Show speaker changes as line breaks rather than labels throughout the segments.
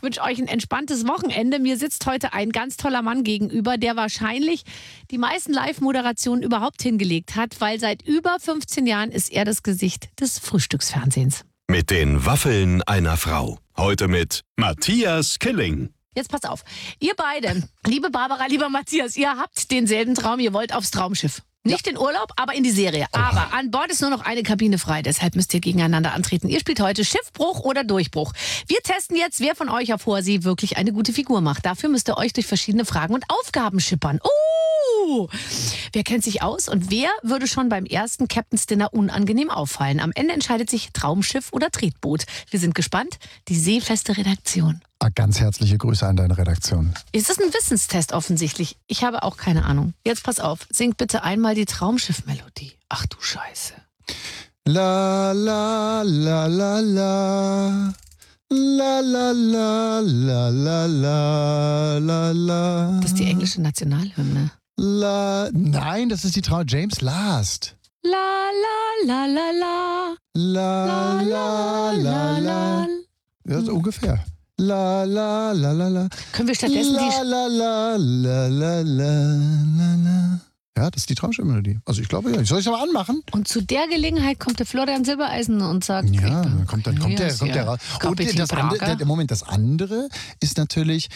wünsche euch ein entspanntes Wochenende. Mir sitzt heute ein ganz toller Mann gegenüber, der wahrscheinlich die meisten Live-Moderationen überhaupt hingelegt hat, weil seit über 15 Jahren ist er das Gesicht des Frühstücksfernsehens.
Mit den Waffeln einer Frau. Heute mit Matthias Killing.
Jetzt pass auf, ihr beiden, liebe Barbara, lieber Matthias, ihr habt denselben Traum, ihr wollt aufs Traumschiff. Nicht in Urlaub, aber in die Serie. Aber an Bord ist nur noch eine Kabine frei, deshalb müsst ihr gegeneinander antreten. Ihr spielt heute Schiffbruch oder Durchbruch. Wir testen jetzt, wer von euch auf hoher See wirklich eine gute Figur macht. Dafür müsst ihr euch durch verschiedene Fragen und Aufgaben schippern. Wer kennt sich aus und wer würde schon beim ersten Captain's Dinner unangenehm auffallen? Am Ende entscheidet sich Traumschiff oder Tretboot. Wir sind gespannt. Die seefeste Redaktion.
Ganz herzliche Grüße an deine Redaktion.
Ist das ein Wissenstest offensichtlich? Ich habe auch keine Ahnung. Jetzt pass auf, singt bitte einmal die Traumschiff-Melodie. Ach du Scheiße.
La la la la la. La la la la la la la la.
Das ist die englische Nationalhymne.
Nein, das ist die James Last.
La la la la la.
La la la la. Ja, so ungefähr. La la la la la.
Können wir stattdessen
la, la la la la la la la. Ja, das ist die Traumschiff-Melodie. Also ich glaube ja. Soll ich es aber anmachen?
Und zu der Gelegenheit kommt der Florian Silbereisen und sagt...
Ja, dann kommt der raus. Und das andere ist natürlich...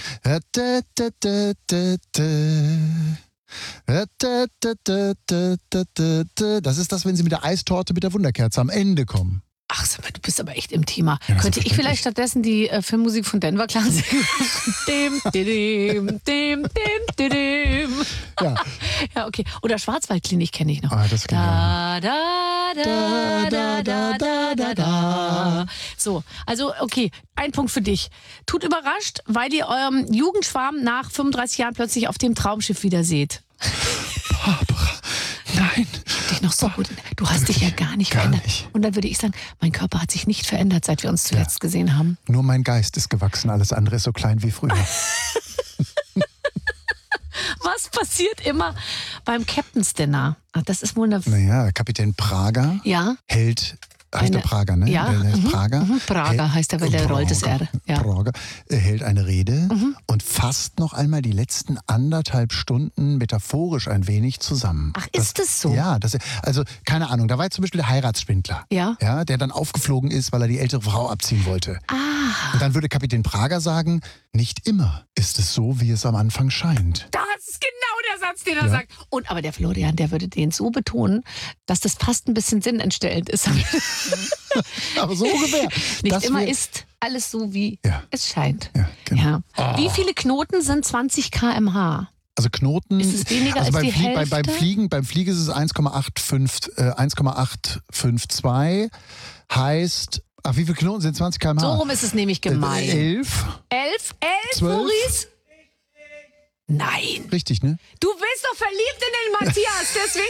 Das ist das, wenn sie mit der Eistorte mit der Wunderkerze am Ende kommen.
Ach, sag mal, du bist aber echt im Thema.
Ja,
könnte ich vielleicht stattdessen die Filmmusik von Denver Clan singen?
Ja.
Ja, okay. Oder Schwarzwaldklinik kenne ich noch.
Das
da, da, da, da, da, da, da, da. So, also okay, ein Punkt für dich. Tut überrascht, weil ihr eurem Jugendschwarm nach 35 Jahren plötzlich auf dem Traumschiff wieder seht.
Barbara, nein.
Dich noch so gut. Du hast dich ja gar nicht verändert.
Nicht.
Und dann würde ich sagen, mein Körper hat sich nicht verändert, seit wir uns zuletzt gesehen haben.
Nur mein Geist ist gewachsen, alles andere ist so klein wie früher.
Was passiert immer beim Captain's Dinner? Ach, das ist wohl eine...
Naja, Kapitän Prager hält... Heißt der Prager, ne?
Ja,
Prager.
Prager heißt er, weil der rollt das R. Ja.
Prager hält eine Rede und fasst noch einmal die letzten 1,5 Stunden metaphorisch ein wenig zusammen.
Ach, ist das so?
Ja, also keine Ahnung, da war jetzt zum Beispiel der Heiratsschwindler,
ja,
der dann aufgeflogen ist, weil er die ältere Frau abziehen wollte.
Ah.
Und dann würde Kapitän Prager sagen, nicht immer ist es so, wie es am Anfang scheint.
Das ist genau der Satz, den er sagt. Und aber der Florian, der würde den so betonen, dass das fast ein bisschen sinnentstellend ist.
Aber so ungefähr.
Nicht immer ist alles so, wie es scheint.
Ja, genau.
Ja. Wie viele Knoten sind 20 km/h?
Also Knoten,
ist es weniger
also
als die Hälfte?
Beim Fliegen ist es 1,852, heißt, wie viele Knoten sind 20 km/h?
So rum ist es nämlich gemeint.
11.
11,
12.
Maurice? Nein.
Richtig, ne?
Du bist doch verliebt in den Matthias, deswegen